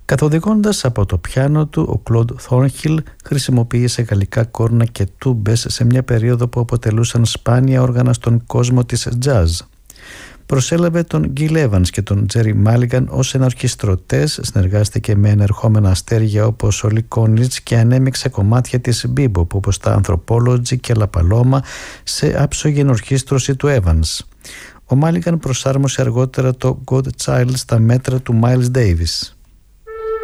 Καθοδηγώντας από το πιάνο του, ο Κλοντ Θόρνχιλ χρησιμοποίησε γαλλικά κόρνα και τούμπες σε μια περίοδο που αποτελούσαν σπάνια όργανα στον κόσμο της jazz. Προσέλαβε τον Γκίλ Evans και τον Τζέρι Μάλιγκαν ως ενορχιστρωτές, συνεργάστηκε με ενερχόμενα αστέρια όπως ο Λι Κόνιτς και ανέμειξε κομμάτια της bebop όπως τα Anthropology και La Paloma σε άψογη ενορχίστρωση του Evans. Ο Μάλιγκαν προσάρμοσε αργότερα το Godchild στα μέτρα του Miles Davis.